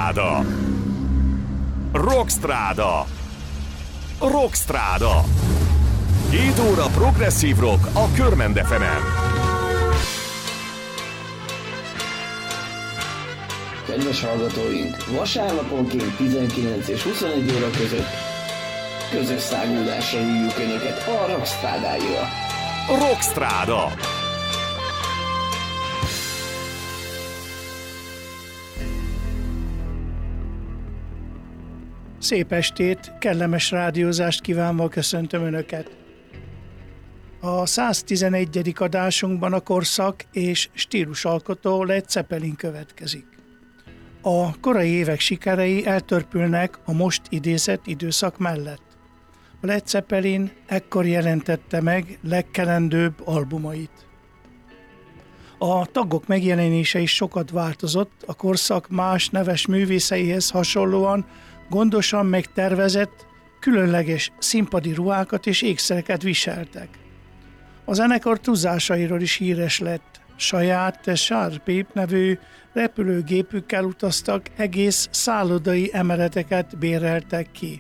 Rockstráda. Rockstráda. Rockstráda. 7 óra progresszív rock a Körmend FM-en. Kedves hallgatóink, vasárnaponként 19 és 21 óra között közös száguldásra hívjuk Önöket a Rockstrádáira. Rockstráda. Szép estét, kellemes rádiózást kívánva köszöntöm Önöket. A 111. adásunkban a korszak és stílusalkotó Led Zeppelin következik. A korai évek sikerei eltörpülnek a most idézett időszak mellett. A Led Zeppelin ekkor jelentette meg legkelendőbb albumait. A tagok megjelenése is sokat változott, a korszak más neves művészeihez hasonlóan gondosan megtervezett, különleges színpadi ruhákat és ékszereket viseltek. A zenekar túlzásairól is híres lett. Saját The Sharpeep nevű repülőgépükkel utaztak, egész szállodai emeleteket béreltek ki.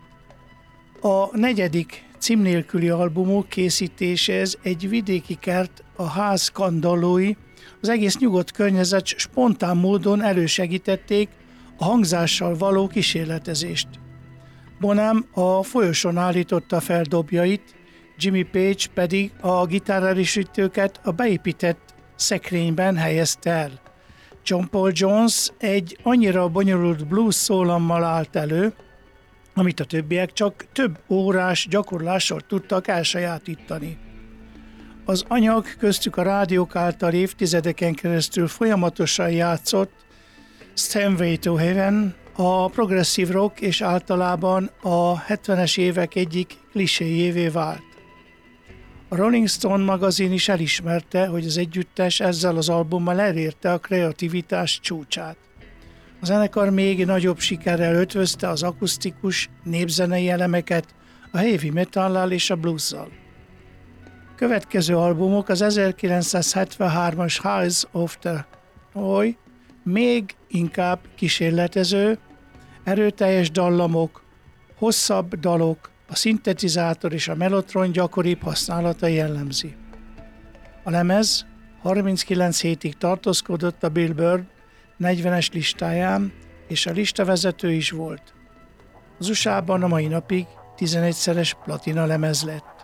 A 4. cím nélküli albumok készítéséhez egy vidéki kert, a ház kandallói, az egész nyugodt környezet spontán módon elősegítették a hangzással való kísérletezést. Bonham a folyosón állította fel dobjait, Jimmy Page pedig a gitárerősítőket a beépített szekrényben helyezte el. John Paul Jones egy annyira bonyolult blues szólammal állt elő, amit a többiek csak több órás gyakorlással tudtak elsajátítani. Az anyag köztük a rádiók által évtizedeken keresztül folyamatosan játszott Stairway to Heaven, a progresszív rock és általában a 70-es évek egyik kliséjévé vált. A Rolling Stone magazin is elismerte, hogy az együttes ezzel az albummal elérte a kreativitás csúcsát. A zenekar még nagyobb sikerrel ötvözte az akusztikus, népzenei elemeket a heavy metallal és a bluesszal. Következő albumok az 1973-as Eyes of the Toy még inkább kísérletező, erőteljes dallamok, hosszabb dalok, a szintetizátor és a mellotron gyakoribb használata jellemzi. A lemez 39 hétig tartózkodott a Billboard 40-es listáján, és a listavezető is volt. Az USA-ban a mai napig 11-szeres platina lemez lett.